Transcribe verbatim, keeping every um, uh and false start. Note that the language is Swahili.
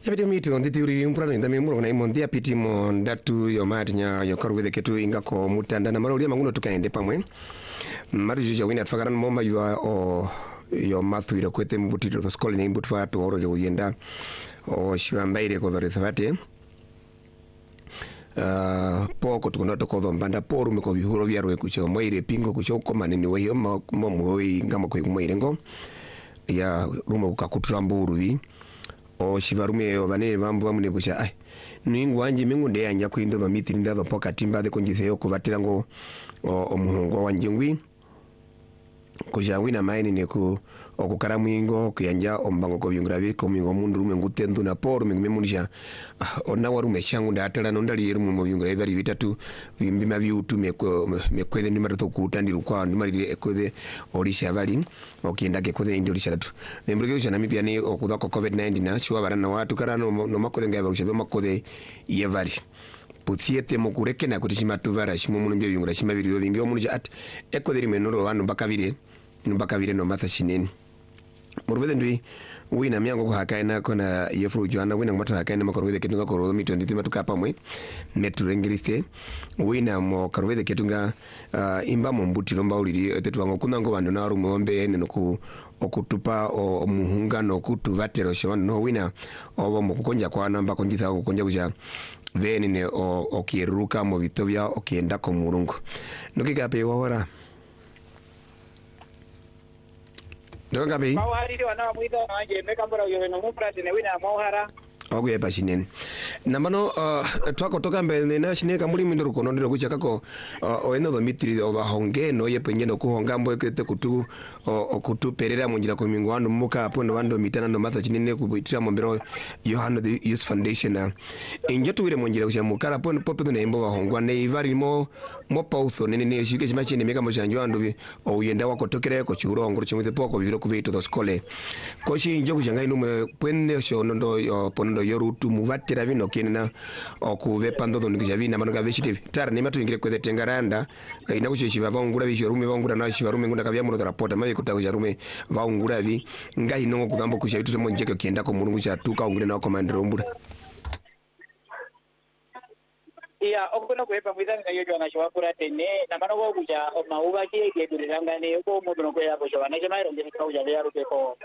Yapiti mito nditi uri mpurano indami muro na imo ndia piti mo ndatu yo matinya yo karuwede ketu inga ko mutanda na maroli manguno tukaende pamwe. Mari juja wina tfakaran moma yo o yo mathu iro kwete mbutito to skoli ni mbutfa to oro yo yenda o shiwambaire ko dore thawate. Uh, poko tukuna to kodho mbanda poru meko bihuro byarwe kucho moire pingo kucho komane ni weyo mo moyi ngama ko moire ngo ya rumo ukakutura mburu vi o shivarume yo vanene vambu vamune busha ai ningu wanje mingu nde anja kuindo no mitiri ndado poka timba de konjiseyo kuvatira ngo omuhongo wanje ngwi kuja wina maini ne ku okukara mwingo kuyanja ombango ko byungra biko mwingo mundu rume ngutendu na poru mingu memunisha ona warume shangu ndatala no ndali yeru mu byungra bari bitatu bimbima byutume ko mekwede ndi marato kutandira kwa ndi mari ekwede orisha bali okenda ke kwede ndi orisha tatu nembrege cyana mipya ni okuda ko covid nineteen na chwa barana watu karano no makode ngaba kushabe makode yevari puthiete mukureke na kutishima tuvara shimo mundu mbyo byungra shima biri bingi omunja at ekode rimenoro wanu bakabire nubakabire no matha shineni muruvede ndwi wina miango kuhakaina kona yefu joana wina ngmata hakaina makorwede ketunga koro mi twenty three matuka pamwe meturengirise wina mo karwede ketunga uh, imba mombuti lomba uliri tetwango kunango bandu na rumombe ne noku okutupa omuhunga no kutuvatero shona no wina obo mukukonja kwa namba konjitha kukonja kuja veni ne okiruka mo vitovya okienda ko murungu nokikape wawara Donga be. Mawari wana mwita wanje mekambora yo no mufrati ne wina mawhara. Ogu ya pasinen. Namano uh, twako toka mbele na shine kamuli mindoro kono ndiro kuchaka ko uh, oeno do mitri oba honge no ye penye no kuhonga mbo kete kutu uh, kutu perera munjira ko mingo wanu muka apo no wando mitana no mata chinene kubitira mombero Yohana the Youth Foundation na injetu wire munjira kucha mukara po pope no embo bahongwa ne ivari mo mo pautho nene ne shike chimachine meka mo chanjo andu bi oyenda wako tokere ko churo ngoro chimwe poko biro kubito do skole ko shi njoku jangai no me pwenne sho ndo yo pondo yorutu muvatira vino kinena okuve pando do ngijavina manoga veshite tara ne matu ingire kwete tengaranda ina kuchishiva vaungura visho rume vaungura na shiva rume ngunda kavya muno rapota mabe kutakuja rume vaungura vi ngai no kugambo kushavitu mo njeke kienda ko mulungu cha tuka ungure na komandiro mbura iya okuno kwepa mwizanga yo jwana shwa kura tene na manogo kuja mauba ki ke durangane ko mo no ko ya ko jwana jema ro ndika kuja ya rupe ko